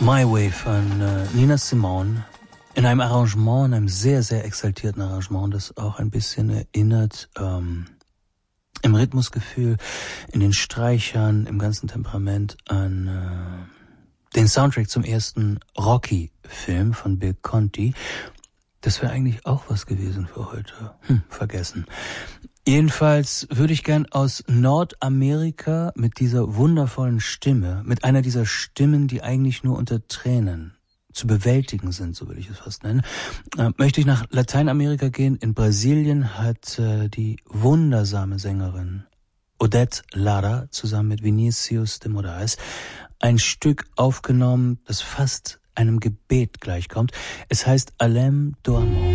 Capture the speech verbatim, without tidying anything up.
My Way von äh, Nina Simone in einem Arrangement, in einem sehr, sehr exaltierten Arrangement, das auch ein bisschen erinnert ähm, im Rhythmusgefühl, in den Streichern, im ganzen Temperament an äh, den Soundtrack zum ersten Rocky-Film von Bill Conti. Das wäre eigentlich auch was gewesen für heute. Hm, vergessen. Jedenfalls würde ich gern aus Nordamerika mit dieser wundervollen Stimme, mit einer dieser Stimmen, die eigentlich nur unter Tränen zu bewältigen sind, so will ich es fast nennen, äh, möchte ich nach Lateinamerika gehen. In Brasilien hat äh, die wundersame Sängerin Odete Lara zusammen mit Vinicius de Moraes ein Stück aufgenommen, das fast einem Gebet gleichkommt. Es heißt Além do Amor.